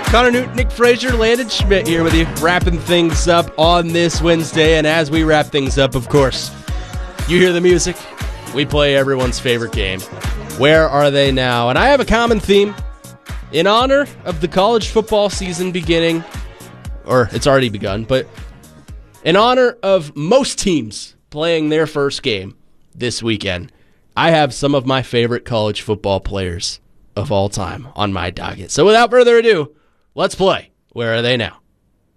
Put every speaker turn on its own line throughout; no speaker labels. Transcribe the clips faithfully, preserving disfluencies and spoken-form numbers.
Connor Newton, Nick Frazier, Landon Schmidt here with you, wrapping things up on this Wednesday. And as we wrap things up, of course, you hear the music. We play everyone's favorite game. Where are they now? And I have a common theme. In honor of the college football season beginning, or it's already begun, but in honor of most teams playing their first game this weekend, I have some of my favorite college football players of all time on my docket. So without further ado, let's play. Where are they now?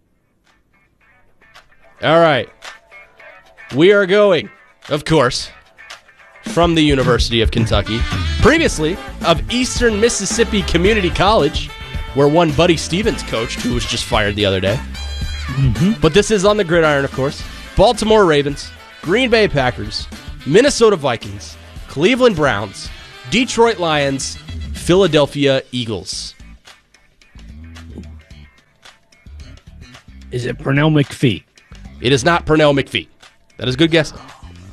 All right. We are going, of course, from the University of Kentucky, previously of Eastern Mississippi Community College, where one Buddy Stevens coached, who was just fired the other day. Mm-hmm. But this is on the gridiron, of course. Baltimore Ravens, Green Bay Packers, Minnesota Vikings, Cleveland Browns, Detroit Lions, Philadelphia Eagles.
Is it Pernell McPhee?
It is not Pernell McPhee. That is a good guess.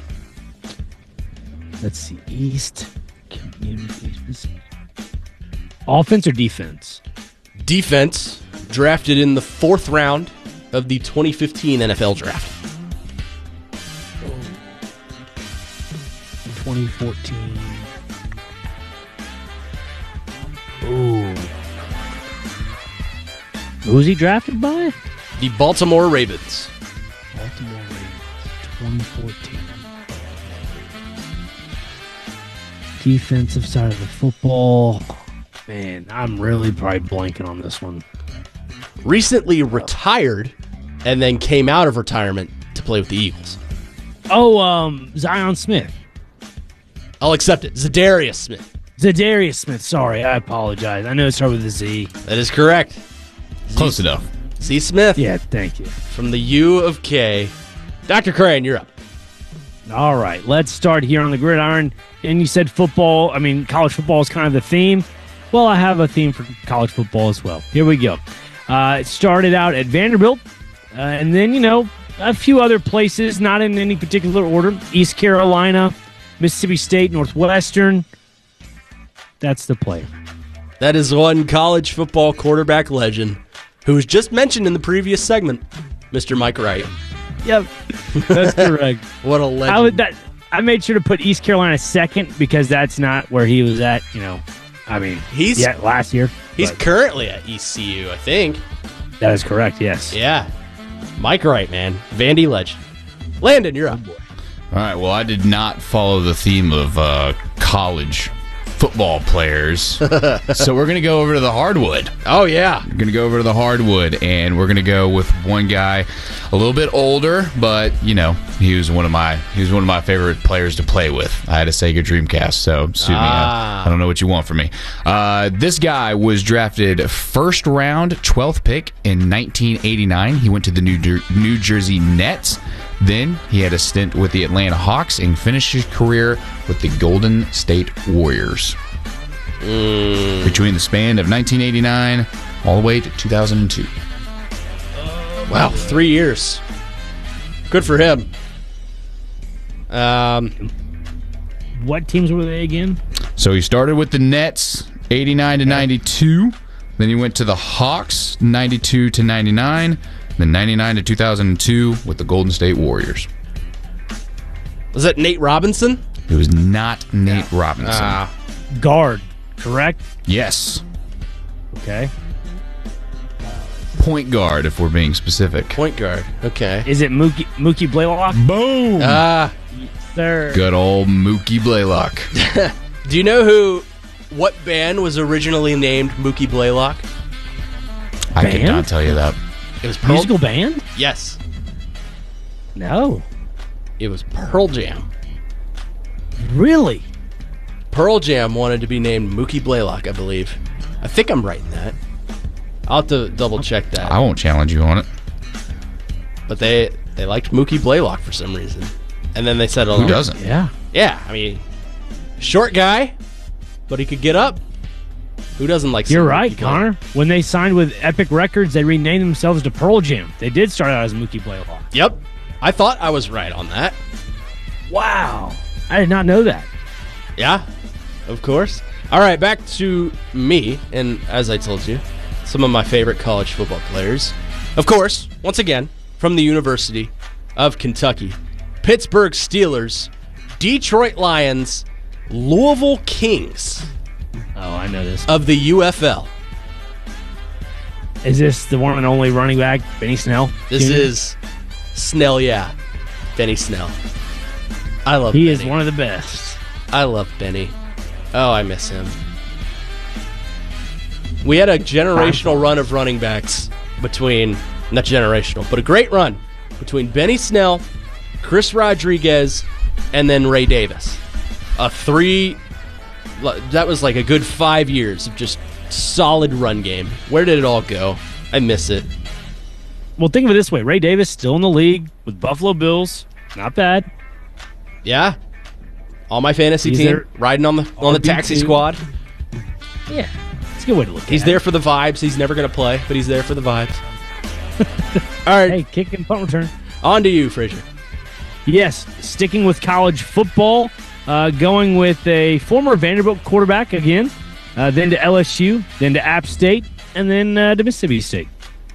Let's see. East Community. Offense or defense?
Defense, drafted in the fourth round of the twenty fifteen N F L Draft.
twenty fourteen. Ooh. Who was he drafted by?
The Baltimore Ravens.
Baltimore Ravens, twenty fourteen. Defensive side of the football. Man, I'm really probably blanking on this one.
Recently retired and then came out of retirement to play with the Eagles.
Oh, um, Zion Smith.
I'll accept it. Zadarius Smith.
Zadarius Smith. Sorry, I apologize. I know it started with a Z.
That is correct.
Close
Z-
enough.
Z Smith.
Yeah, thank you.
From the U of K. Doctor Crane, you're up.
All right, let's start here on the gridiron. And you said football, I mean, college football is kind of the theme. Well, I have a theme for college football as well. Here we go. Uh, it started out at Vanderbilt, uh, and then, you know, a few other places, not in any particular order. East Carolina, Mississippi State, Northwestern. That's the player.
That is one college football quarterback legend who was just mentioned in the previous segment, Mister Mike Wright.
Yep, that's correct.
What a legend.
I, would, that, I made sure to put East Carolina second because that's not where he was at, you know. I mean,
he's
yeah, last year.
He's currently at E C U, I think.
That is correct, yes.
Yeah. Mike Wright, man. Vandy legend. Landon, you're up.
All right, well, I did not follow the theme of uh, college football players, so we're going to go over to the hardwood.
Oh, yeah.
We're going to go over to the hardwood, and we're going to go with one guy a little bit older, but, you know, he was one of my he was one of my favorite players to play with. I had a Sega Dreamcast, so sue me.
Ah.
I, I don't know what you want from me. Uh, this guy was drafted first round, twelfth pick in nineteen eighty-nine. He went to the New, Jer- New Jersey Nets. Then he had a stint with the Atlanta Hawks and finished his career with the Golden State Warriors.
Mm.
Between the span of nineteen eighty-nine all the way to two thousand two.
Wow, three years. Good for him. Um,
What teams were they again?
So he started with the Nets, eighty-nine to ninety-two. Then he went to the Hawks, ninety-two to ninety-nine. Then ninety-nine to two thousand two with the Golden State Warriors.
was that Nate Robinson?
It was not Nate Robinson.
Ah.
Guard, correct?
Yes.
Okay.
Point guard, if we're being specific.
Point guard. Okay.
Is it Mookie, Mookie Blaylock?
Boom!
Ah.
Sir.
Good old Mookie Blaylock.
Do you know who, what band was originally named Mookie Blaylock?
I
Band?
cannot tell you that.
It was Pearl.
Musical band?
Yes.
No.
It was Pearl Jam.
Really?
Pearl Jam wanted to be named Mookie Blaylock, I believe. I think I'm right in that. I'll have to double check that.
I won't challenge you on it.
But they they liked Mookie Blaylock for some reason. And then they said, oh,
Who doesn't?
Yeah.
Yeah, I mean, short guy, but he could get up. Who doesn't like
You're
some
right,
Mookie
Connor.
Blaylock?
When they signed with Epic Records, they renamed themselves to Pearl Jam. They did start out as Mookie Blaylock.
Yep. I thought I was right on that.
Wow. I did not know that.
Yeah, of course. All right, back to me. And as I told you, some of my favorite college football players. Of course, once again, from the University of Kentucky, Pittsburgh Steelers, Detroit Lions, Louisville Kings.
Oh, I know this.
Of the U F L.
Is this the one and only running back, Benny Snell?
This
Junior?
is Snell, yeah. Benny Snell. I love
He
Benny.
is one of the best.
I love Benny. Oh, I miss him. We had a generational run of running backs between, not generational, but a great run between Benny Snell, Chris Rodriguez, and then Ray Davis. A three, that was like a good five years of just solid run game. Where did it all go? I miss it.
Well, think of it this way. Ray Davis still in the league with Buffalo Bills. Not bad.
Yeah. On my fantasy
He's
team,
there-
riding on the on the
R B two.
taxi squad.
Yeah. It's a good way to look at it.
He's there for the vibes. He's never going to play, but he's there for the vibes. All right,
Hey, kick and punt return.
on to you, Frazier.
Yes, sticking with college football, uh, going with a former Vanderbilt quarterback again, uh, then to L S U, then to App State, and then uh, to Mississippi State.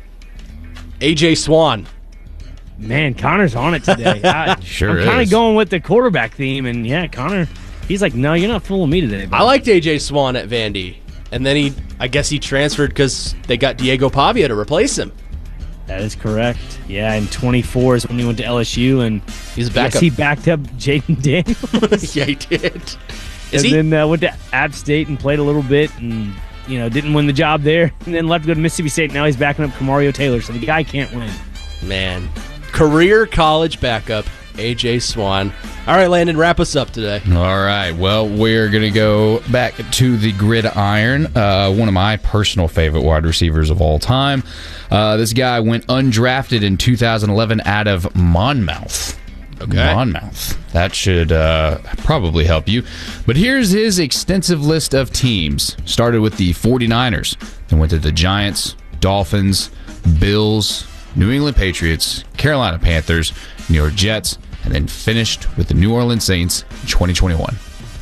A J Swan.
Man, Connor's on it today. I,
Sure
I'm kind
is.
of going with the quarterback theme, and yeah, Connor, he's like, no, you're not fooling me today. Bro.
I liked A J Swan at Vandy, and then he, I guess he transferred because they got Diego Pavia to replace him.
That is correct. Yeah, in twenty-four is when he went to L S U, and
He's a
yes,
backup.
he backed up Jaden Daniels.
Yeah, he did. Is
and
he?
then uh, went to App State and played a little bit, and you know didn't win the job there, and then left to go to Mississippi State. Now he's backing up Kamario Taylor, so the guy can't win.
Man, career college backup, A J Swan. All right, Landon, wrap us up today.
All right. Well, we're going to go back to the gridiron. Uh, one of my personal favorite wide receivers of all time. Uh, this guy went undrafted in two thousand eleven out of Monmouth.
Okay.
Monmouth. That should uh, probably help you. But here's his extensive list of teams. Started with the forty-niners, then went to the Giants, Dolphins, Bills, New England Patriots, Carolina Panthers, New York Jets, and then finished with the New Orleans Saints in twenty twenty-one.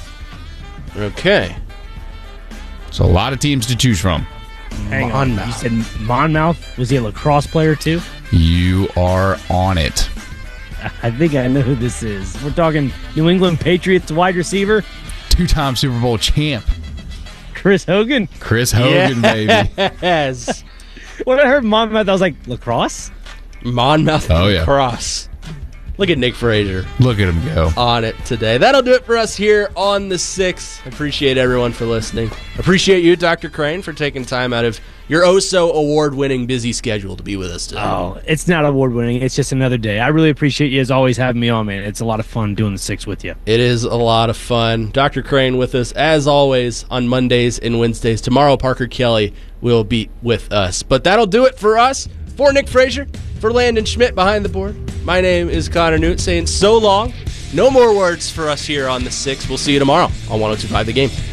Okay.
So a lot of teams to choose from.
Hang on, you said Monmouth? Was he a lacrosse player too?
You are on it.
I think I know who this is. We're talking New England Patriots wide receiver
Two-time Super Bowl champ,
Chris Hogan.
Chris Hogan, baby.
Yes.
When I heard Monmouth, I was like, lacrosse?
Monmouth
Oh, yeah.
Cross. Look at Nick Frazier
Look at him go.
on it today. That'll do it for us here on the sixth. Appreciate everyone for listening. Appreciate you, Doctor Crane, for taking time out of your oh-so award-winning busy schedule to be with us today.
Oh, it's not award winning. It's just another day. I really appreciate you as always having me on, man. It's a lot of fun doing the six with you.
It is a lot of fun. Doctor Crane with us, as always, on Mondays and Wednesdays. Tomorrow, Parker Kelly will be with us. But that'll do it for us. For Nick Frazier, for Landon Schmidt behind the board, my name is Connor Newt saying so long. No more words for us here on the six. We'll see you tomorrow on one oh two point five The Game.